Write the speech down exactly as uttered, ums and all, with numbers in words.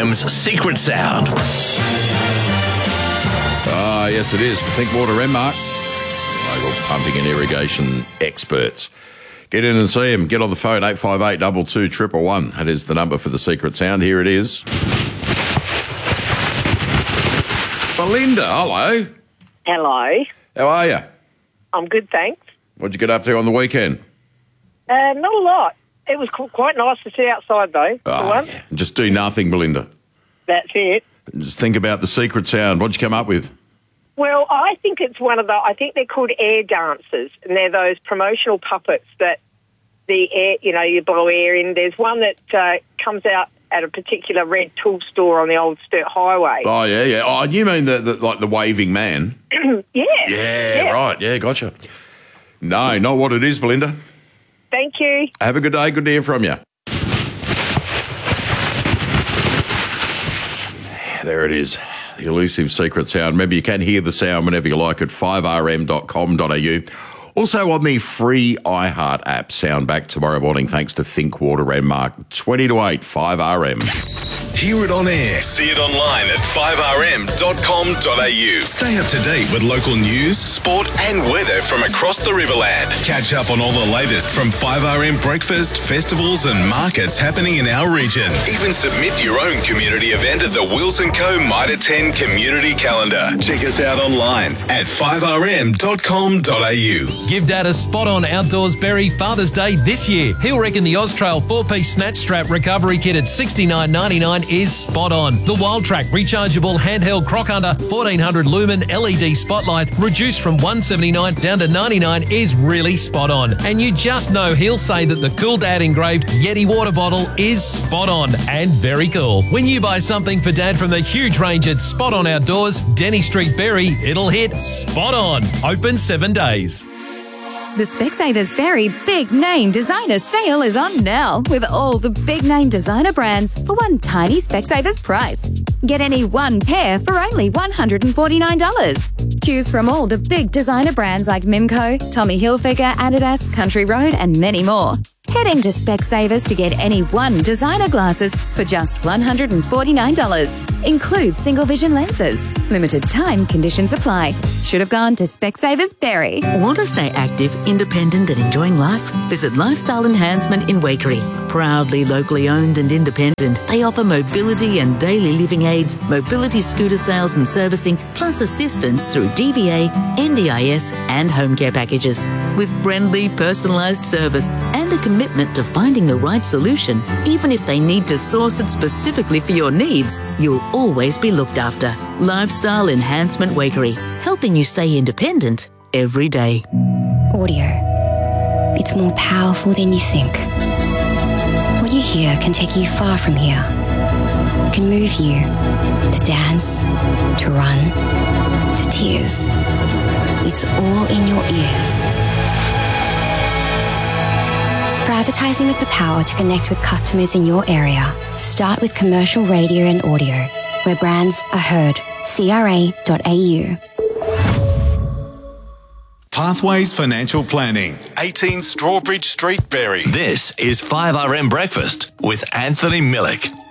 R's secret sound. Ah, yes, it is. Think Water Renmark, local pumping and irrigation experts. Get in and see them. Get on the phone, eight five eight, two two, one one one. That is the number for the secret sound. Here it is. Belinda, hello. Hello. How are you? I'm good, thanks. What'd you get up to on the weekend? Uh, not a lot. It was qu- quite nice to sit outside, though, for Oh, once. yeah. Just do nothing, Belinda. That's it. Just think about the secret sound. What'd you come up with? Well, I think it's one of the, I think they're called air dancers, and they're those promotional puppets that the air, you know, you blow air in. There's one that uh, comes out at a particular red tool store on the old Sturt Highway. Oh, yeah, yeah. Oh, you mean the, the like the waving man? yeah. Yeah, yeah, right. Yeah, gotcha. No, not what it is, Belinda. Thank you. Have a good day. Good to hear from you. There it is. The elusive secret sound. Remember, you can hear the sound whenever you like at five r m dot com dot a u. Also on the free iHeart app. Sound back tomorrow morning thanks to Think Water Renmark. twenty to eight, five R M. Hear it on air. See it online at five r m dot com dot a u. Stay up to date with local news, sport and weather from across the Riverland. Catch up on all the latest from five R M breakfast, festivals and markets happening in our region. Even submit your own community event at the Wills and Co Mitre ten Community Calendar. Check us out online at five r m dot com dot a u. Give Dad a spot-on Outdoors Berry Father's Day this year. He'll reckon the Austrail four-piece snatch strap recovery kit at sixty-nine ninety-nine is spot on. The Wild Track rechargeable handheld croc hunter fourteen hundred lumen L E D spotlight reduced from one seventy-nine down to ninety-nine is really spot on. And you just know he'll say that the Cool Dad engraved Yeti water bottle is spot on and very cool. When you buy something for Dad from the huge range at Spot On Outdoors, Denny Street Berry, it'll hit spot on. Open seven days. The Specsavers Berry Big Name Designer Sale is on now with all the big name designer brands for one tiny Specsavers price. Get any one pair for only one hundred forty-nine dollars. Choose from all the big designer brands like Mimco, Tommy Hilfiger, Adidas, Country Road and many more. Head into Specsavers to get any one designer glasses for just one hundred forty-nine dollars. Includes single vision lenses. Limited time conditions apply. Should have gone to Specsavers Berry. Want to stay active, independent and enjoying life? Visit Lifestyle Enhancement in Waikerie. Proudly locally owned and independent, they offer mobility and daily living aids, mobility scooter sales and servicing, plus assistance through D V A, N D I S and home care packages. With friendly, personalised service and a commitment to finding the right solution, even if they need to source it specifically for your needs, you'll always be looked after. Lifestyle Enhancement Waikerie, helping you stay independent every day. Audio. It's more powerful than you think. What you hear can take you far from here. It can move you to dance, to run, to tears. It's all in your ears. For advertising with the power to connect with customers in your area, start with commercial radio and audio, where brands are heard. C R A dot A U. Pathways Financial Planning, eighteen Strawbridge Street, Berry. This is five R M Breakfast with Anthony Millick.